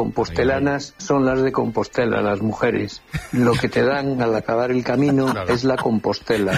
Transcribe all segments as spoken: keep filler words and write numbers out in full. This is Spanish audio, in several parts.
compostelanas son las de Compostela, las mujeres. Lo que te dan al acabar el camino claro. es la Compostela.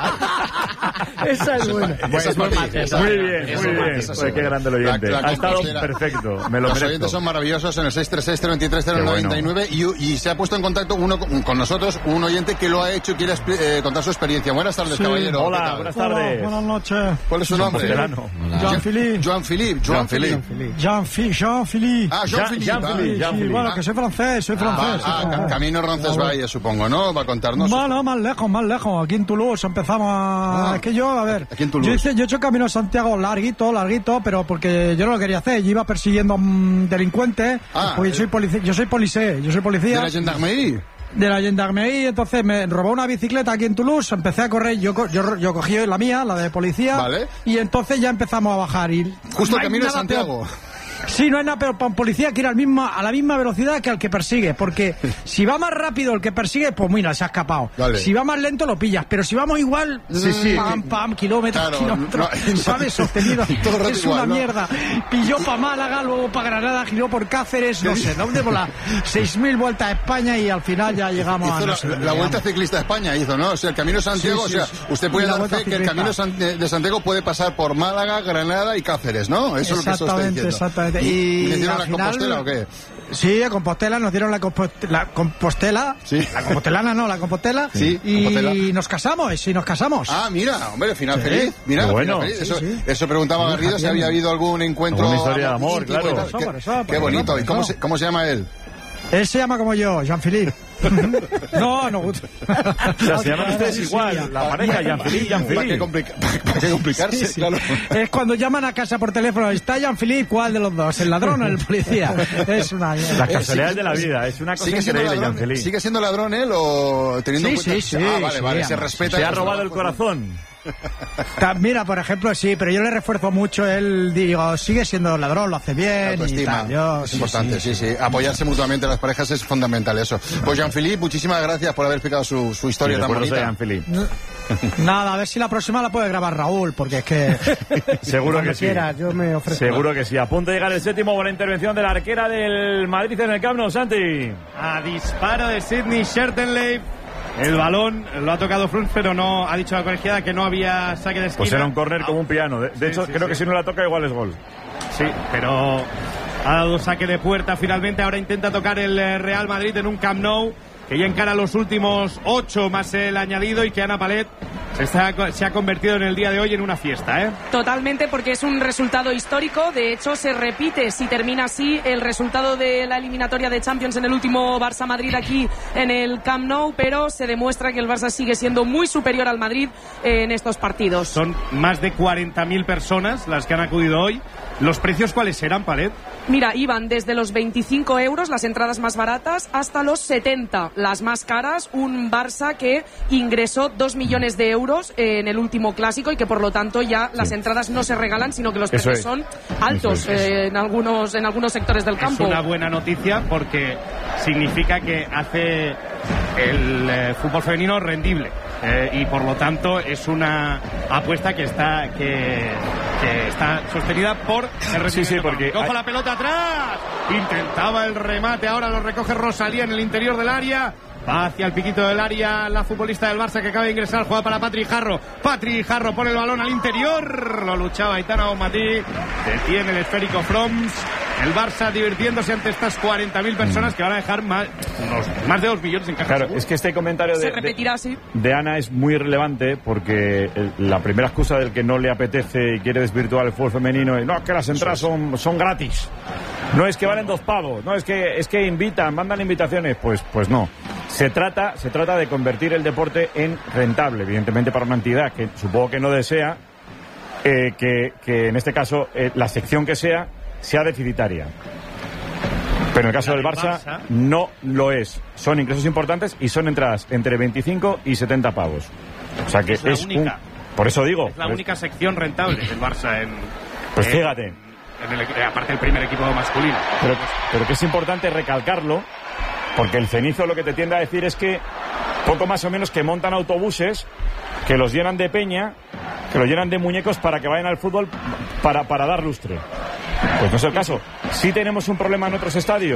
Esa es buena. Esa es buena. Muy bien, muy bien. Pues qué grande el oyente. La, la ha estado perfecto. Me lo Los merezco. oyentes son maravillosos en el seis tres seis, cero dos tres, cero nueve nueve bueno. y, y se ha puesto en contacto uno con, con nosotros, un oyente que lo ha hecho y quiere eh, contar su experiencia. Buenas tardes, sí. caballero. Hola, buenas tardes. Hola, buenas noches. ¿Cuál es su nombre? Jean-Philippe. Jean-Philippe. Jean-Philippe. Jean-Philippe. Ah, Jean-Philippe. Jean-Philippe. Jean Sí, bueno, que soy francés, soy francés. Ah, ah, ah camino Roncesvalles, supongo, ¿no? Va a contarnos. Bueno, más lejos, más lejos. Aquí en Toulouse empezamos a... Ah, es que yo, a ver... Aquí en Toulouse. Yo, hice, yo he hecho Camino Santiago larguito, larguito, pero porque yo no lo quería hacer. Yo iba persiguiendo um, delincuentes. Ah, porque yo soy policía, yo soy policía, yo soy policía. ¿De la gendarmerie? De la gendarmerie, entonces me robó una bicicleta aquí en Toulouse, empecé a correr, yo yo, yo cogí la mía, la de policía, vale. Y entonces ya empezamos a bajar. Y justo el camino de Santiago. Peor. Sí, no hay nada peor para un policía que ir al mismo, a la misma velocidad que al que persigue, porque si va más rápido el que persigue, pues mira, se ha escapado. Vale. Si va más lento lo pillas, pero si vamos igual, sí, sí, pam, pam, kilómetros, claro, kilómetros, no, ¿sabes? Sostenido. Es igual, una ¿no? mierda. Pilló para Málaga, luego para Granada, giró por Cáceres, no sé, ¿dónde vola? seis mil vueltas a España y al final ya llegamos hizo a... No la, sé, la, la Vuelta Ciclista a España hizo, ¿no? O sea, el Camino Santiago, sí, sí, o sea, usted puede dar fe que el Camino de Santiago puede pasar por Málaga, Granada y Cáceres, ¿no? Eso es lo que usted está diciendo. Exactamente, ¿Y, y la la final, Compostela o qué? Sí, a Compostela, nos dieron la, compost la Compostela, sí. La Compostelana no, la Compostela, sí, y Compostela. Nos casamos, sí, nos casamos. Ah, mira, hombre, final sí. feliz, mira, bueno. final feliz. Sí, Eso, sí. eso preguntaba Garrido, si había habido algún encuentro... Una historia de amor, claro. Qué, eso, por eso, por qué bonito, eso, ¿y cómo se, cómo se llama él? Él se llama como yo, Jean-Philippe. No, no. O sea, se llaman ustedes igual, la pareja, Jean-Philippe, Jean-Philippe. ¿Para qué, complica ¿Para qué complicarse? Sí, sí. Claro. Es cuando llaman a casa por teléfono, ¿está Jean-Philippe? ¿Cuál de los dos? ¿El ladrón o el policía? Es una... Las casualidades de la vida, es una cosa increíble, Jean-Philippe. ¿Sigue siendo ladrón él o teniendo sí, en cuenta? Sí, sí, ah, vale, sí, vale, sí, se respeta. Se ha robado el corazón. Mira, por ejemplo, sí, pero yo le refuerzo mucho. Él, digo, sigue siendo ladrón, lo hace bien y tal. Yo, es sí, importante, sí. sí, sí. Apoyarse mutuamente a las parejas es fundamental, eso. Pues Jean-Philippe, muchísimas gracias por haber explicado su, su historia sí, tan bonita. Jean-Philippe. Nada, a ver si la próxima la puede grabar Raúl, porque es que... Seguro que sí. Quieras, yo me ofrezco. Seguro que sí. A punto de llegar el séptimo, buena intervención de la arquera del Madrid en el Camp Nou, Santi. A disparo de Sidney Schertenleib. El balón lo ha tocado Frunz, pero no ha dicho la colegiada que no había saque de esquina. Pues era un córner ah. como un piano. De, de sí, hecho, sí, creo sí. que si no la toca igual es gol. Sí, pero ha dado saque de puerta finalmente. Ahora intenta tocar el Real Madrid en un Camp Nou que ya encara los últimos ocho más el añadido y que Ana Palet Está, se ha convertido en el día de hoy en una fiesta, ¿eh? Totalmente, porque es un resultado histórico. De hecho, se repite, si termina así, el resultado de la eliminatoria de Champions en el último Barça-Madrid aquí en el Camp Nou, pero se demuestra que el Barça sigue siendo muy superior al Madrid en estos partidos. Son más de cuarenta mil personas las que han acudido hoy. ¿Los precios cuáles eran, Palet? Mira, iban desde los veinticinco euros, las entradas más baratas, hasta los setenta, las más caras. Un Barça que ingresó dos millones de euros en el último clásico y que por lo tanto ya las sí. entradas no se regalan, sino que los Eso precios es. son altos es. eh, en algunos en algunos sectores del campo. Es una buena noticia porque significa que hace el eh, fútbol femenino rendible eh, y por lo tanto es una apuesta que está que, que está sostenida por el rendimiento. Sí, sí, porque coja hay... la pelota atrás, intentaba el remate, ahora lo recoge Rosalía en el interior del área. Va hacia el piquito del área la futbolista del Barça que acaba de ingresar. Juega para Patri Jarro. Patri Jarro pone el balón al interior. Lo luchaba Aitana Bonmatí. Detiene el esférico Froms. El Barça divirtiéndose ante estas cuarenta mil personas que van a dejar más, unos, más de dos millones en caja. Claro, seguro. Es que este comentario Se de, repetirá, de, sí. de Ana es muy relevante porque el, la primera excusa del que no le apetece y quiere desvirtuar el fútbol femenino es no, es que las entradas son, son gratis. No es que valen dos pavos. No es que, es que invitan, mandan invitaciones. Pues, pues no. Se trata, se trata de convertir el deporte en rentable, evidentemente para una entidad que supongo que no desea eh, que, que en este caso eh, la sección que sea sea deficitaria. Pero en el caso del Barça, Barça no lo es. Son ingresos importantes y son entradas entre veinticinco y setenta pavos. O sea que es, es la única. Un, por eso digo. Es la única sección rentable del Barça en. Pues en, fíjate. En el, aparte del primer equipo masculino. Pero, pero que es importante recalcarlo. Porque el cenizo lo que te tiende a decir es que poco más o menos que montan autobuses, que los llenan de peña, que los llenan de muñecos para que vayan al fútbol para, para dar lustre. Pues no es el caso. Sí tenemos un problema en otros estadios.